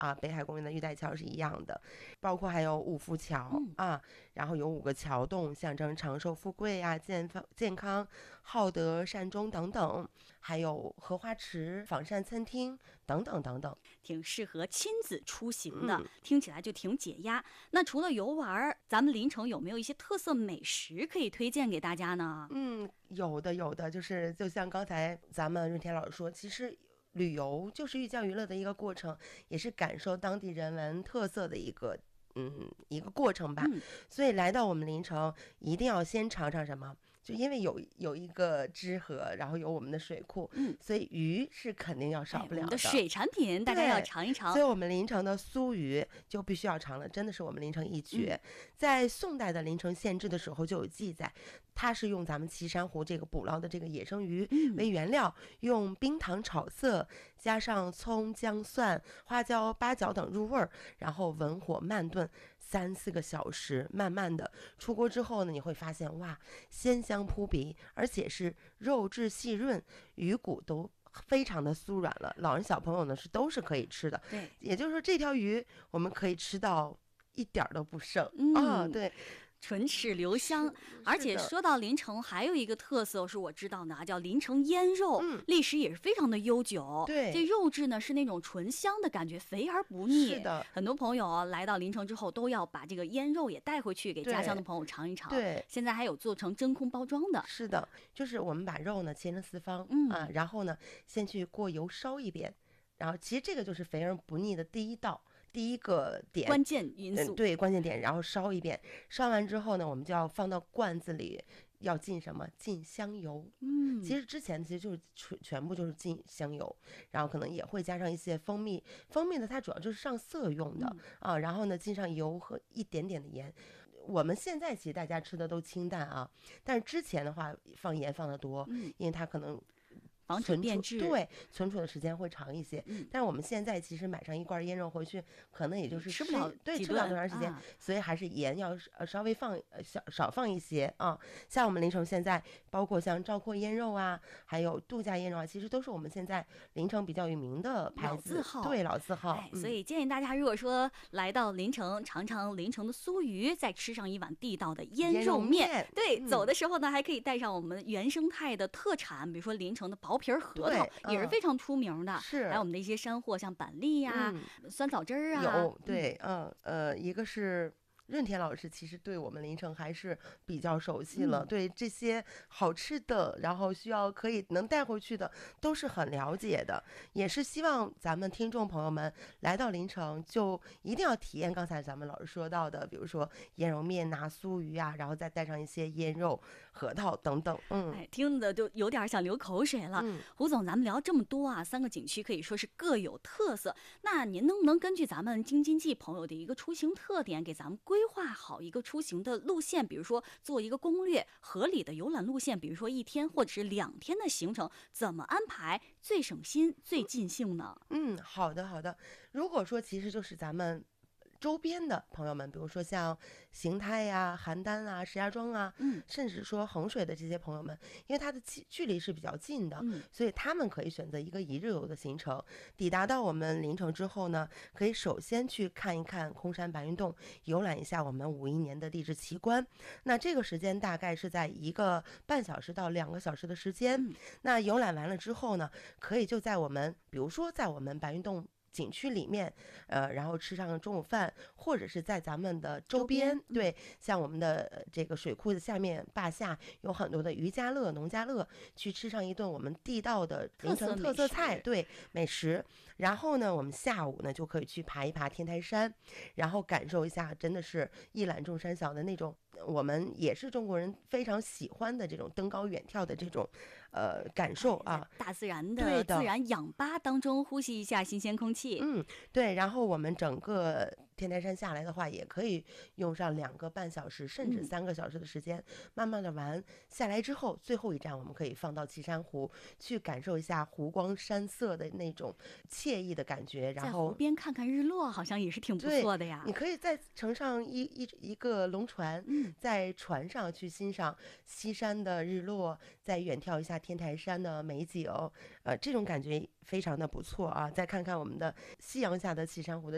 啊，北海公园的玉带桥是一样的，包括还有五福桥啊，然后有5个桥洞，象征长寿富贵啊、健康、好德善终等等，还有荷花池、仿膳餐厅等等等等， 挺适合亲子出行的，听起来就挺解压。那除了游玩，咱们临城有没有一些特色美食可以推荐给大家呢？ 有的，就像刚才咱们润田老师说，其实旅游就是寓教于乐的一个过程，也是感受当地人文特色的一个过程吧。所以来到我们临城，一定要先尝尝什么？就因为有一个支河，然后有我们的水库，所以鱼是肯定要少不了的。 我们的水产品大家要尝一尝。 所以我们临城的酥鱼就必须要尝了，真的是我们临城一绝。在宋代的临城县志的时候就有记载，它是用咱们岐山湖这个捕捞的这个野生鱼为原料，用冰糖炒色，加上葱、姜、蒜、花椒、八角等入味儿，然后文火慢炖3-4个小时，慢慢的出锅之后呢，你会发现哇，鲜香扑鼻，而且是肉质细润，鱼骨都非常的酥软了，老人小朋友呢都是可以吃的。 对， 也就是说这条鱼我们可以吃到一点都不剩对。 唇齿留香。而且说到临城，还有一个特色是我知道的，叫临城腌肉，历史也是非常的悠久。 对， 这肉质呢是那种醇香的感觉，肥而不腻。 是的， 很多朋友来到临城之后，都要把这个腌肉也带回去给家乡的朋友尝一尝。 对， 现在还有做成真空包装的。 是的，就是我们把肉呢切成4方，然后呢先去过油烧一遍，然后其实这个就是肥而不腻的第一个点， 关键因素。 对，关键点，然后烧一遍，烧完之后呢，我们就要放到罐子里，要浸什么？浸香油。其实之前就是全部就是浸香油，然后可能也会加上一些蜂蜜的它主要就是上色用的然后呢浸上油和一点点的盐。我们现在其实大家吃的都清淡啊，但是之前的话放盐放得多，因为它可能防止变质， 对，存储的时间会长一些。但是我们现在其实买上一罐腌肉回去，可能也就是吃不了多长时间，所以还是盐要稍微少放一些啊。像我们临城现在，包括像赵括腌肉啊，还有度假腌肉啊，其实都是我们现在临城比较有名的牌子，老字号。 所以建议大家，如果说来到临城，尝尝临城的酥鱼，再吃上一碗地道的腌肉面。对，走的时候呢，还可以带上我们原生态的特产，比如说临城的薄皮核桃也是非常出名的， 是还有我们的一些山货，像板栗呀、酸枣汁儿啊。 有，对，一个是润田老师其实对我们临城还是比较熟悉了，对这些好吃的，然后可以能带回去的都是很了解的，也是希望咱们听众朋友们来到临城就一定要体验刚才咱们老师说到的，比如说腌肉面啊、酥鱼啊，然后再带上一些腌肉、核桃等等。 听的就有点想流口水了。胡总，咱们聊这么多啊，3个景区可以说是各有特色，那您能不能根据咱们京津冀朋友的一个出行特点，给咱们规划好一个出行的路线，比如说做一个攻略，合理的游览路线，比如说1天或者是2天的行程，怎么安排最省心最尽兴呢？ 好的。如果说其实就是咱们周边的朋友们，比如说像邢台呀、邯郸啊、石家庄啊，甚至说衡水的这些朋友们，因为它的距离是比较近的，所以他们可以选择一个1日游的行程。抵达到我们临城之后呢，可以首先去看一看空山白云洞，游览一下我们51年的地质奇观。那这个时间大概是在1个半小时到2个小时的时间。那游览完了之后呢，可以就在我们，比如说在我们白云洞景区里面，然后吃上中午饭，或者是在咱们的周边，对，像我们的这个水库的下面坝下有很多的渔家乐、农家乐，去吃上一顿我们地道的临城特色菜，对，美食。然后呢，我们下午呢就可以去爬一爬天台山，然后感受一下真的是一览众山小的那种，我们也是中国人非常喜欢的这种登高远眺的这种感受啊， 大自然的自然氧吧当中呼吸一下新鲜空气。 对，然后我们整个天台山下来的话，也可以用上2个半小时甚至3个小时的时间，慢慢的玩下来之后，最后一站我们可以放到岐山湖去感受一下湖光山色的那种惬意的感觉，然后在湖边看看日落，好像也是挺不错的呀。 你可以再乘上一个龙船，在船上去欣赏西山的日落，再远眺一下天台山的美景，这种感觉非常的不错啊。再看看我们的夕阳下的岐山湖的